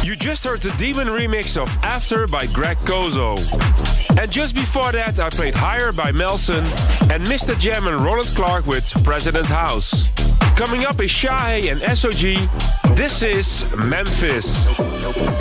You just heard the Demon remix of After by Greg Kozo. And just before that, I played Higher by Melson and Mr. Jam and Ronald Clark with President House. Coming up is Shahe and SOG. This is Memphis.